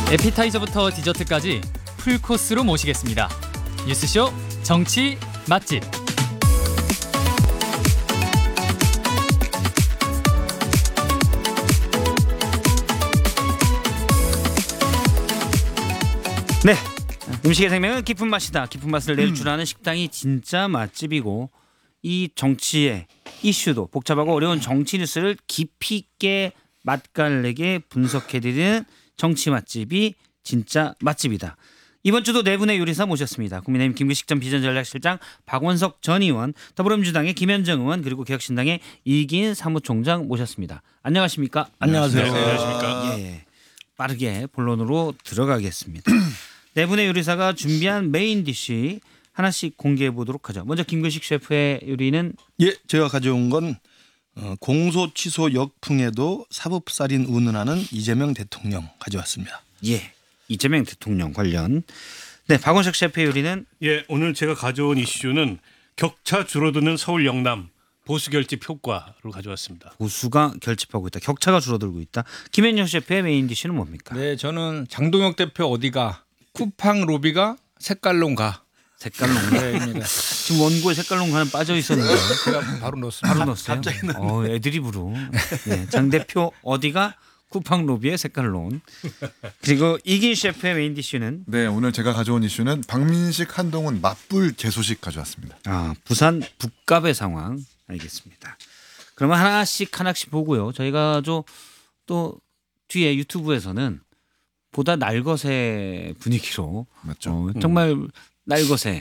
에피타이저부터 디저트까지 풀코스로 모시겠습니다. 뉴스쇼 정치 맛집. 네, 음식의 생명은 깊은 맛이다. 깊은 맛을 낼 줄 아는 식당이 진짜 맛집이고, 이 정치의 이슈도 복잡하고 어려운 정치 뉴스를 깊이 있게 맛깔나게 분석해드리는 정치 맛집이 진짜 맛집이다. 이번 주도 네 분의 요리사 모셨습니다. 국민의힘 김규식 전 비전전략실장, 박원석 전 의원, 더불어민주당의 김현정 의원, 그리고 개혁신당의 이기인 사무총장 모셨습니다. 안녕하십니까? 안녕하세요. 네, 안녕하십니까? 예, 빠르게 본론으로 들어가겠습니다. 네 분의 요리사가 준비한 메인 디쉬 하나씩 공개해 보도록 하죠. 먼저 김규식 셰프의 요리는 예, 제가 가져온 건 공소 취소 역풍에도 사법살인 운운하는 이재명 대통령 가져왔습니다. 예, 이재명 대통령 관련. 네, 박원석 셰프의 요리는 예, 오늘 제가 가져온 이슈는 격차 줄어드는 서울 영남 보수 결집 효과로 가져왔습니다. 보수가 결집하고 있다. 격차가 줄어들고 있다. 김현정 셰프의 메인 디쉬는 뭡니까? 네, 저는 장동혁 대표 어디가 쿠팡 로비가 색깔론 가. 색깔론. 네입니다. 지금 원고에 색깔론 가는 빠져 있었는데 제가 바로 넣었습니다. 바로 넣었어요. 애드립으로. 네, 장 대표 어디가 쿠팡 로비의 색깔론. 그리고 이긴 셰프의 메인 디쉬는 네, 오늘 제가 가져온 이슈는 박민식 한동훈 맞불 재소식 가져왔습니다. 부산 북갑의 상황. 알겠습니다. 그러면 하나씩 보고요. 저희가 또 뒤에 유튜브에서는 보다 날것의 분위기로 맞죠? 정말 날것의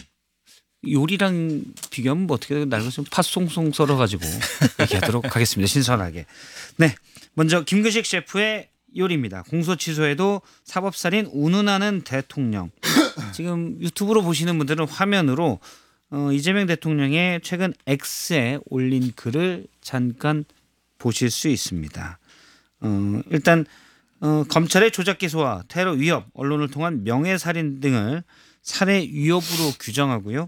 요리랑 비교하면 뭐 어떻게 날것은 팥송송 썰어가지고 얘기하도록 하겠습니다. 신선하게. 네, 먼저 김규식 셰프의 요리입니다. 공소 취소에도 사법살인 운운하는 대통령. 지금 유튜브로 보시는 분들은 화면으로 이재명 대통령의 최근 X에 올린 글을 잠깐 보실 수 있습니다. 일단 검찰의 조작 기소와 테러 위협, 언론을 통한 명예살인 등을 살해 위협으로 규정하고요.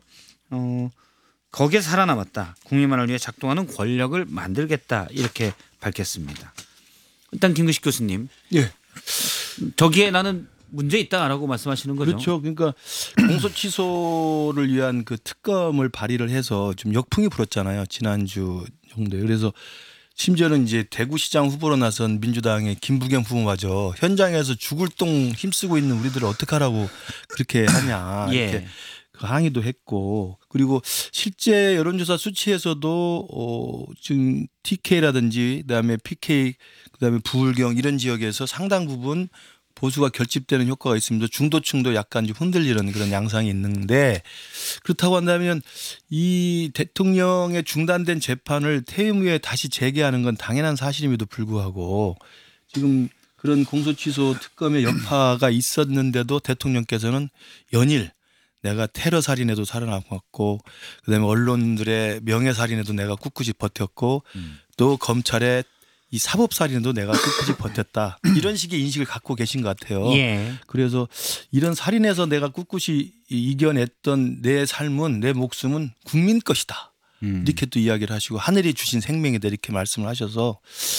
거기에 살아남았다. 국민만을 위해 작동하는 권력을 만들겠다. 이렇게 밝혔습니다. 일단 김규식 교수님. 예. 저기에 나는 문제 있다라고 말씀하시는 거죠. 그렇죠. 그러니까 공소 취소를 위한 그 특검을 발의를 해서 좀 역풍이 불었잖아요. 지난주 정도에. 그래서 심지어는 이제 대구시장 후보로 나선 민주당의 김부겸 후보마저 현장에서 죽을 똥 힘쓰고 있는 우리들을 어떡하라고 그렇게 하냐 이렇게 그 항의도 했고, 그리고 실제 여론조사 수치에서도 지금 TK라든지 그다음에 PK 그다음에 부울경 이런 지역에서 상당 부분 보수가 결집되는 효과가 있습니다. 중도층도 약간 좀 흔들리는 그런 양상이 있는데, 그렇다고 한다면 이 대통령의 중단된 재판을 퇴임 후에 다시 재개하는 건 당연한 사실임에도 불구하고 지금 그런 공소취소 특검의 여파가 있었는데도 대통령께서는 연일 내가 테러 살인에도 살아남았고 그다음에 언론들의 명예살인에도 내가 꿋꿋이 버텼고 또 검찰의 이 사법살인도 내가 끝까지 버텼다. 이런 식의 인식을 갖고 계신 것 같아요. 예. 그래서 이런 살인에서 내가 꿋꿋이 이겨냈던 내 삶은, 내 목숨은 국민 것이다. 이렇게 또 이야기를 하시고 하늘이 주신 생명이다 이렇게 말씀을 하셔서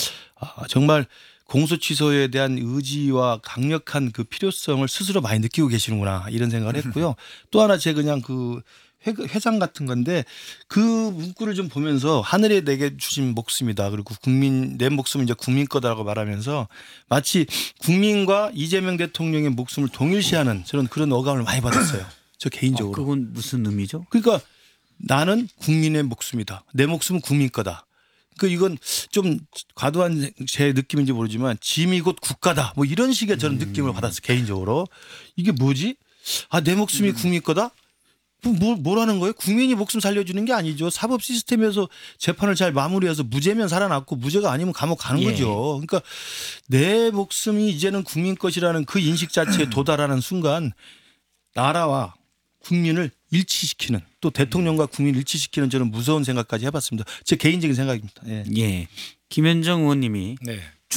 정말 공소 취소에 대한 의지와 강력한 그 필요성을 스스로 많이 느끼고 계시는구나 이런 생각을 했고요. 또 하나 제가 그냥 그 회상 같은 건데 그 문구를 좀 보면서 하늘에 내게 주신 목숨이다. 그리고 내 목숨은 이제 국민 거다라고 말하면서 마치 국민과 이재명 대통령의 목숨을 동일시하는 저는 그런 어감을 많이 받았어요. 저 개인적으로. 그건 무슨 의미죠? 그러니까 나는 국민의 목숨이다. 내 목숨은 국민 거다. 그 이건 좀 과도한 제 느낌인지 모르지만 짐이 곧 국가다. 뭐 이런 식의 저는 느낌을 받았어요. 개인적으로. 이게 뭐지? 내 목숨이 국민 거다? 뭐라는 거예요? 국민이 목숨 살려주는 게 아니죠. 사법 시스템에서 재판을 잘 마무리해서 무죄면 살아났고 무죄가 아니면 감옥 가는 거죠. 그러니까 내 목숨이 이제는 국민 것이라는 그 인식 자체에 도달하는 순간 나라와 국민을 일치시키는, 또 대통령과 국민을 일치시키는 저는 무서운 생각까지 해봤습니다. 제 개인적인 생각입니다. 예. 예. 김현정 의원님이 네.